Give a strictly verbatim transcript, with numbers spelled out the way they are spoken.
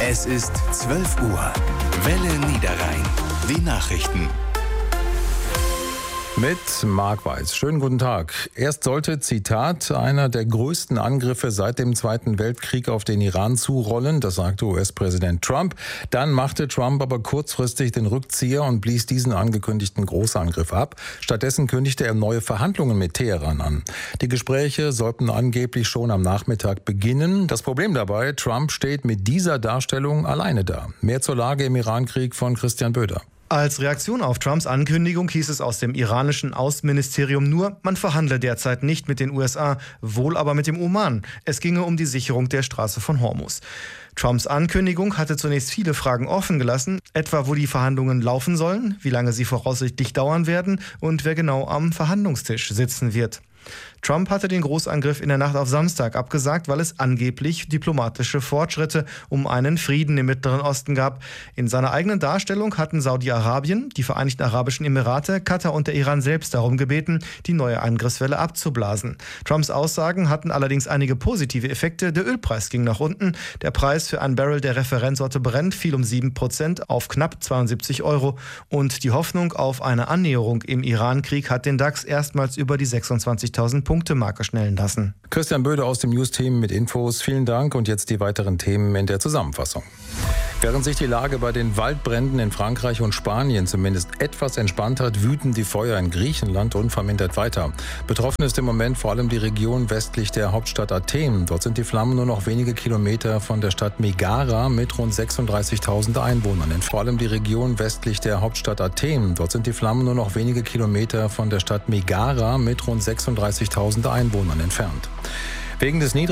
Es ist zwölf Uhr. Welle Niederrhein. Die Nachrichten. Mit Marc Weiß. Schönen guten Tag. Erst sollte, Zitat, einer der größten Angriffe seit dem Zweiten Weltkrieg auf den Iran zurollen, das sagte U S-Präsident Trump. Dann machte Trump aber kurzfristig den Rückzieher und blies diesen angekündigten Großangriff ab. Stattdessen kündigte er neue Verhandlungen mit Teheran an. Die Gespräche sollten angeblich schon am Nachmittag beginnen. Das Problem dabei, Trump steht mit dieser Darstellung alleine da. Mehr zur Lage im Irankrieg von Christian Böder. Als Reaktion auf Trumps Ankündigung hieß es aus dem iranischen Außenministerium nur, man verhandle derzeit nicht mit den U S A, wohl aber mit dem Oman. Es ginge um die Sicherung der Straße von Hormuz. Trumps Ankündigung hatte zunächst viele Fragen offen gelassen, etwa wo die Verhandlungen laufen sollen, wie lange sie voraussichtlich dauern werden und wer genau am Verhandlungstisch sitzen wird. Trump hatte den Großangriff in der Nacht auf Samstag abgesagt, weil es angeblich diplomatische Fortschritte um einen Frieden im Mittleren Osten gab. In seiner eigenen Darstellung hatten Saudi-Arabien, die Vereinigten Arabischen Emirate, Katar und der Iran selbst darum gebeten, die neue Angriffswelle abzublasen. Trumps Aussagen hatten allerdings einige positive Effekte. Der Ölpreis ging nach unten. Der Preis für ein Barrel der Referenzsorte Brent fiel um sieben Prozent auf knapp zweiundsiebzig Euro. Und die Hoffnung auf eine Annäherung im Iran-Krieg hat den DAX erstmals über die sechsundzwanzigtausend Punkte Marke schnellen lassen. Christian Böder aus dem News-Team mit Infos. Vielen Dank und jetzt die weiteren Themen in der Zusammenfassung. Während sich die Lage bei den Waldbränden in Frankreich und Spanien zumindest etwas entspannt hat, wüten die Feuer in Griechenland unvermindert weiter. Betroffen ist im Moment vor allem die Region westlich der Hauptstadt Athen. Dort sind die Flammen nur noch wenige Kilometer von der Stadt Megara mit rund sechsunddreißigtausend Einwohnern entfernt. Vor allem die Region westlich der Hauptstadt Athen. Dort sind die Flammen nur noch wenige Kilometer von der Stadt Megara mit rund sechsunddreißigtausend Einwohnern entfernt. Wegen des niedrigen